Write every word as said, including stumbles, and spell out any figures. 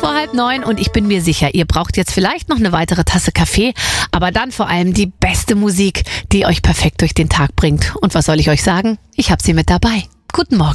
vor halb neun und ich bin mir sicher, ihr braucht jetzt vielleicht noch eine weitere Tasse Kaffee, aber dann vor allem die beste Musik, die euch perfekt durch den Tag bringt. Und was soll ich euch sagen? Ich habe sie mit dabei. Guten Morgen.